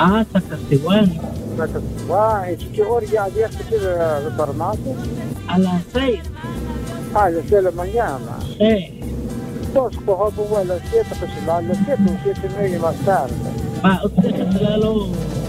Ah, Sacastihuán. ¿Y qué hora ya habías que ir al farmacia? A las 6. A las 6 de la mañana. Sí. Entonces, cojo a las 7, pues a las 7 o 7:30 más tarde. Va, usted se